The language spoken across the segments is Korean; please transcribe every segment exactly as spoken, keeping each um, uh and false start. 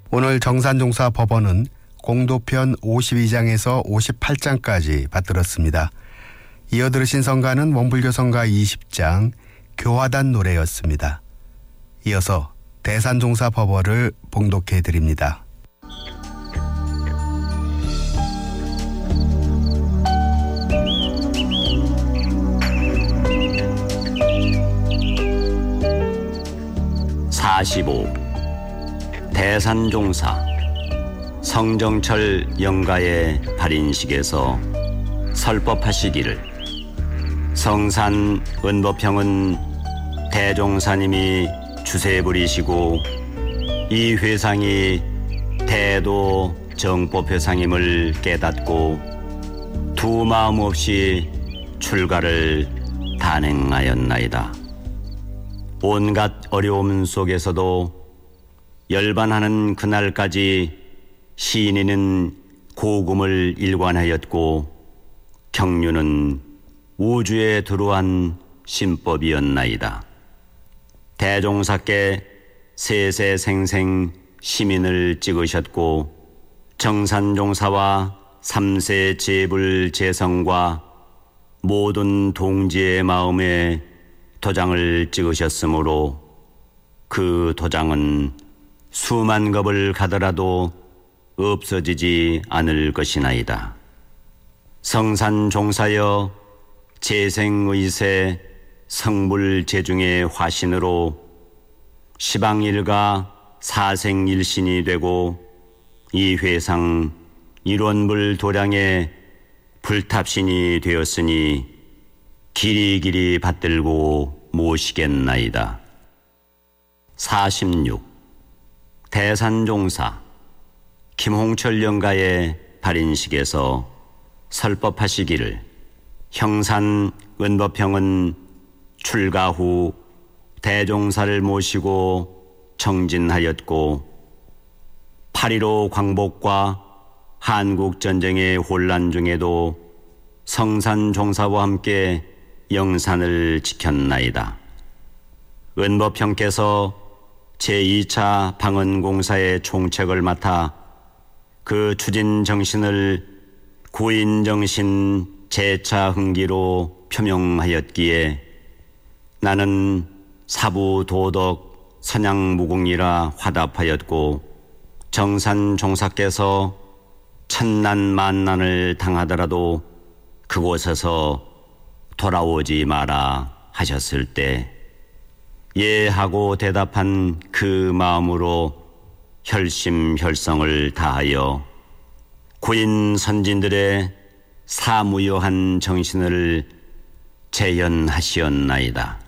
오늘 정산종사 법원은 공도편 오십이 장에서 오십팔 장까지 받들었습니다. 이어 들으신 성가는 원불교 성가 이십 장 교화단 노래였습니다. 이어서 대산종사 법어를 봉독해 드립니다. 사십오. 대산종사. 성정철 영가의 발인식에서 설법하시기를. 성산 은법형은 대종사님이 주세 부리시고 이 회상이 대도 정법회상임을 깨닫고 두 마음 없이 출가를 단행하였나이다. 온갖 어려움 속에서도 열반하는 그날까지 시인이는 고금을 일관하였고 경륜은 우주에 들어한 신법이었나이다. 대종사께 세세생생 시민을 찍으셨고 정산종사와 삼세 제불 재성과 모든 동지의 마음에 도장을 찍으셨으므로 그 도장은 수만 겁을 가더라도 없어지지 않을 것이나이다. 성산종사여 재생의세 성불재중의 화신으로 시방일가 사생일신이 되고 이 회상 일원불 도량의 불탑신이 되었으니 길이길이 받들고 모시겠나이다. 사십육. 대산종사. 김홍철 영가의 발인식에서 설법하시기를. 형산 은법형은 출가 후 대종사를 모시고 정진하였고 팔일오 광복과 한국전쟁의 혼란 중에도 성산종사와 함께 영산을 지켰나이다. 은법형께서 제이 차 방언공사의 총책을 맡아 그 추진 정신을 구인정신 제차 흥기로 표명하였기에 나는 사부 도덕 선양무궁이라 화답하였고 정산종사께서 천난 만난을 당하더라도 그곳에서 돌아오지 마라 하셨을 때 예 하고 대답한 그 마음으로 혈심혈성을 다하여 구인 선진들의 사무효한 정신을 재현하시었나이다.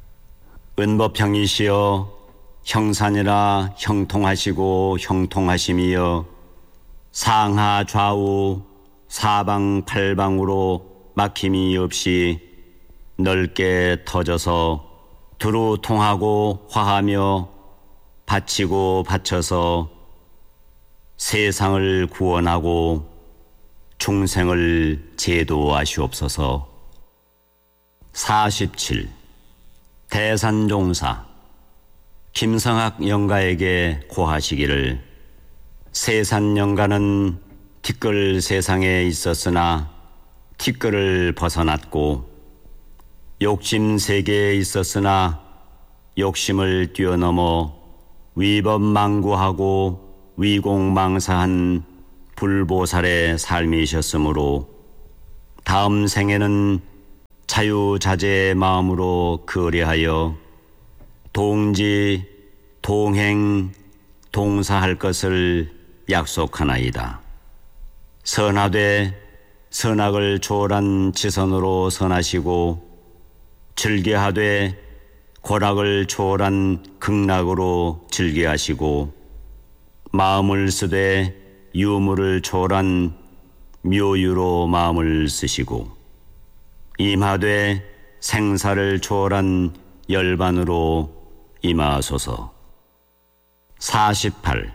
은법형이시여 형산이라 형통하시고 형통하심이여 상하 좌우 사방 팔방으로 막힘이 없이 넓게 터져서 두루 통하고 화하며 바치고 바쳐서 세상을 구원하고 중생을 제도하시옵소서. 사십칠. 대산종사. 김성학 영가에게 고하시기를. 세산 영가는 티끌 세상에 있었으나 티끌을 벗어났고 욕심 세계에 있었으나 욕심을 뛰어넘어 위법망구하고 위공망사한 불보살의 삶이셨으므로 다음 생에는 자유자재의 마음으로 거래하여 동지, 동행, 동사할 것을 약속하나이다. 선하되 선악을 초월한 지선으로 선하시고 즐겨하되 고락을 초월한 극락으로 즐겨하시고 마음을 쓰되 유무를 초월한 묘유로 마음을 쓰시고 임하되 생사를 초월한 열반으로 임하소서. 사십팔.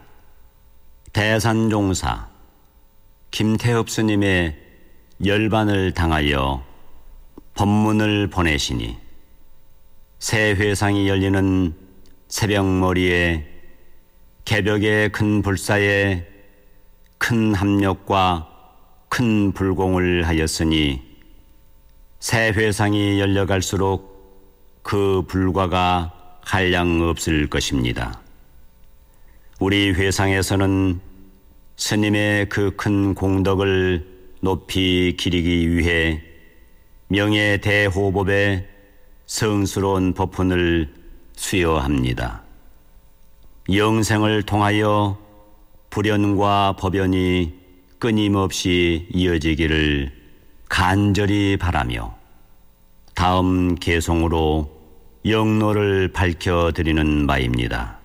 대산종사. 김태흡 스님의 열반을 당하여 법문을 보내시니 새 회상이 열리는 새벽머리에 개벽의 큰 불사에 큰 합력과 큰 불공을 하였으니 새 회상이 열려갈수록 그 불과가 한량 없을 것입니다. 우리 회상에서는 스님의 그 큰 공덕을 높이 기리기 위해 명예 대호법의 성스러운 법훈을 수여합니다. 영생을 통하여 불연과 법연이 끊임없이 이어지기를 간절히 바라며 다음 개송으로 영로를 밝혀드리는 바입니다.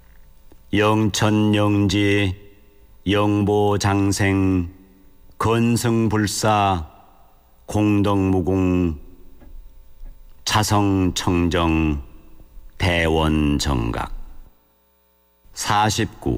영천영지 영보장생 건성불사 공덕무궁 차성청정 대원정각. 사십구.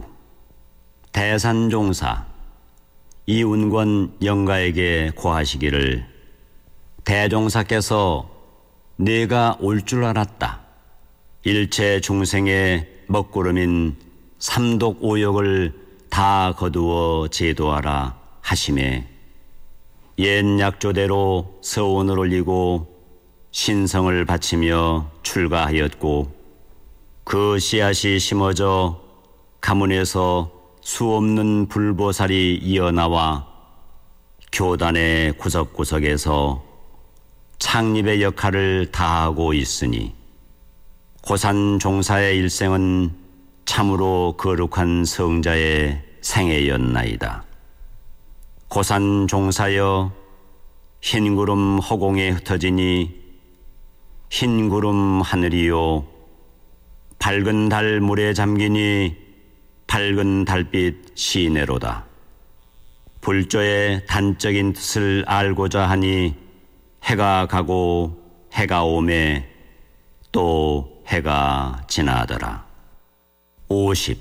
대산종사 이운권 영가에게 고하시기를 대종사께서 내가 올 줄 알았다. 일체 중생의 먹구름인 삼독오욕을 다 거두어 제도하라 하시매 옛 약조대로 서원을 올리고 신성을 바치며 출가하였고 그 씨앗이 심어져 가문에서 수없는 불보살이 이어나와 교단의 구석구석에서 창립의 역할을 다하고 있으니 고산 종사의 일생은 참으로 거룩한 성자의 생애였나이다. 고산 종사여 흰구름 허공에 흩어지니 흰구름 하늘이요 밝은 달 물에 잠기니 밝은 달빛 시내로다. 불조의 단적인 뜻을 알고자 하니 해가 가고 해가 오매 또 해가 지나더라. 오십.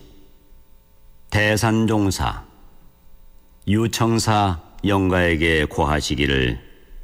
대산종사 유청사 영가에게 고하시기를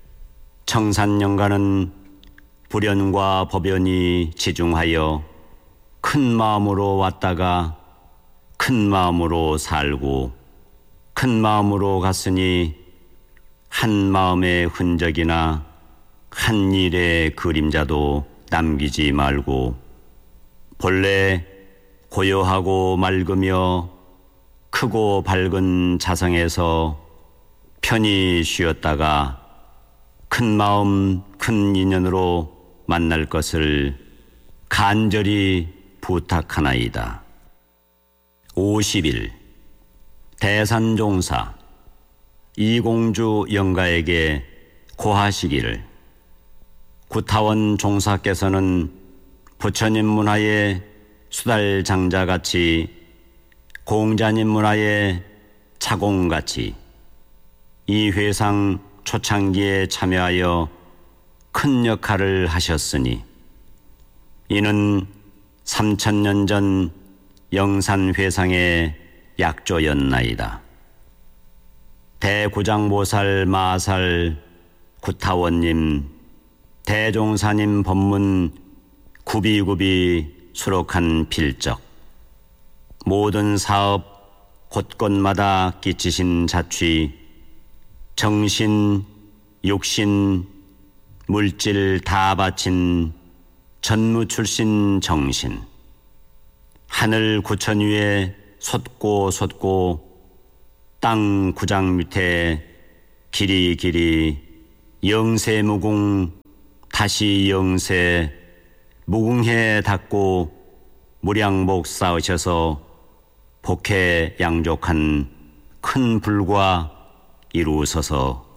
청산영가는 불연과 법연이 지중하여 큰 마음으로 왔다가 큰 마음으로 살고 큰 마음으로 갔으니 한 마음의 흔적이나 한 일의 그림자도 남기지 말고 본래 고요하고 맑으며 크고 밝은 자성에서 편히 쉬었다가 큰 마음 큰 인연으로 만날 것을 간절히 부탁하나이다. 오십 일. 대산종사 이공주 영가에게 고하시기를 구타원 종사께서는 부처님 문화의 수달장자같이 공자님 문화의 차공같이 이 회상 초창기에 참여하여 큰 역할을 하셨으니 이는 삼천 년 전 영산회상의 약조였나이다. 대구장보살 마살 구타원님 대종사님 법문 구비구비 수록한 필적 모든 사업 곳곳마다 끼치신 자취 정신, 육신, 물질 다 바친 전무 출신 정신 하늘 구천 위에 솟고 솟고 땅 구장 밑에 길이 길이 영세 무궁 다시 영세 무궁해 닦고 무량복 쌓으셔서 복해 양족한 큰 불과 이루어서서